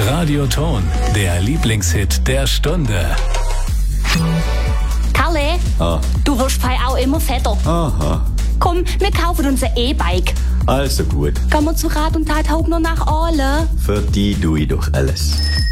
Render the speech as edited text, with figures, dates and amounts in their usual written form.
Radioton, der Lieblingshit der Stunde. Kalle, du wirst auch immer fetter. Aha, Komm, wir kaufen uns ein E-Bike. also gut. Gehen wir zu Rat und Tat Hauptner nach Aale. Für die tue ich doch alles.